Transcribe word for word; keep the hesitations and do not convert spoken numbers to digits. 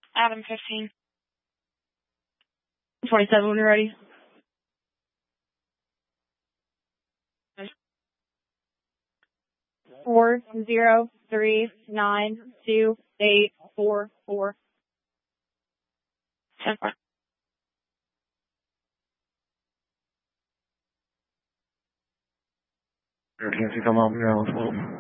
Adam fifteen. twenty-seven when you're ready. Four zero three nine two eight four four. ten four. Can't see come up now.